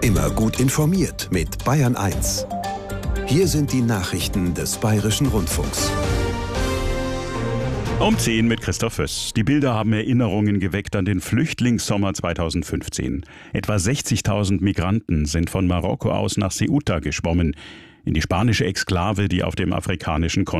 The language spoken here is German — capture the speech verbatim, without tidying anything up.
Immer gut informiert mit Bayern eins. Hier sind die Nachrichten des Bayerischen Rundfunks. Um zehn mit Christoph Föss. Die Bilder haben Erinnerungen geweckt an den Flüchtlingssommer zweitausendfünfzehn. Etwa sechzigtausend Migranten sind von Marokko aus nach Ceuta geschwommen, in die spanische Exklave, die auf dem afrikanischen Kontinent